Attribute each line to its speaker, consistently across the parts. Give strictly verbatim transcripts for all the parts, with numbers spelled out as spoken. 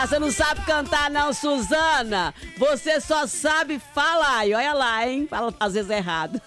Speaker 1: Ah, você não sabe cantar não, Suzana. Você só sabe falar. E olha lá, hein? Fala às vezes errado.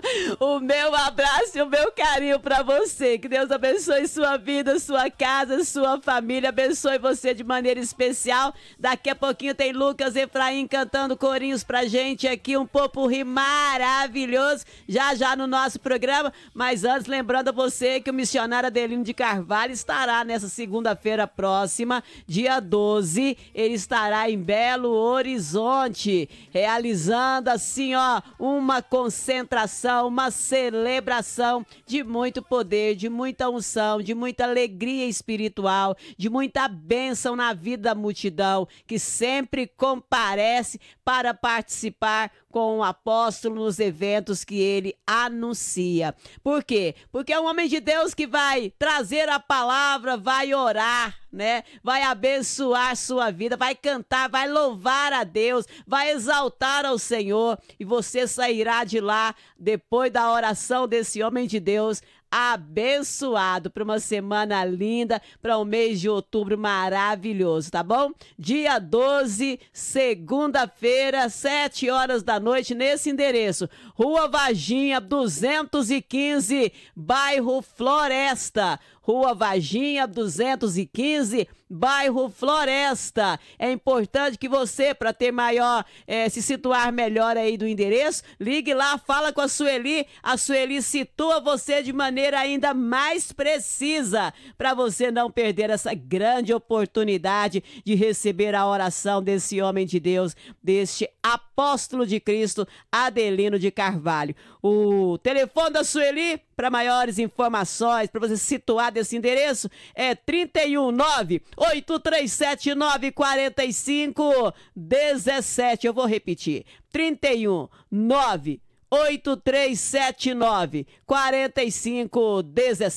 Speaker 1: O meu abraço e o meu carinho pra você. Que Deus abençoe sua vida, sua casa, sua família. Abençoe você de maneira especial. Daqui a pouquinho tem Lucas Efraim cantando corinhos pra gente aqui. Um popurrí maravilhoso. Já já no nosso programa. Mas antes, lembrando a você que o missionário Adelino de Carvalho estará nessa segunda-feira próxima, dia doze. Ele estará em Belo Horizonte, realizando assim, ó, uma concentração, uma celebração de muito poder, de muita unção, de muita alegria espiritual, de muita bênção na vida da multidão, que sempre comparece para participar com o apóstolo nos eventos que ele anuncia. Por quê? Porque é um homem de Deus que vai trazer a palavra, vai orar, né? Vai abençoar sua vida, vai cantar, vai louvar a Deus, vai exaltar ao Senhor, e você sairá de lá depois da oração desse homem de Deus abençoado para uma semana linda, para o mês de outubro maravilhoso, tá bom? Dia doze, segunda-feira, sete horas da noite, nesse endereço, Rua Varginha, duzentos e quinze, bairro Floresta. Rua Varginha, duzentos e quinze, bairro Floresta. É importante que você, para ter maior, é, se situar melhor aí do endereço, ligue lá, fala com a Sueli. A Sueli situa você de maneira ainda mais precisa, para você não perder essa grande oportunidade de receber a oração desse homem de Deus, deste apóstolo de Cristo, Adelino de Carvalho. O telefone da Sueli, para maiores informações, para você se situar desse endereço, é trinta e um, nove, oito três sete, nove quatro cinco, um sete. Eu vou repetir. trinta e um, nove, oito três sete, nove quatro cinco, um sete.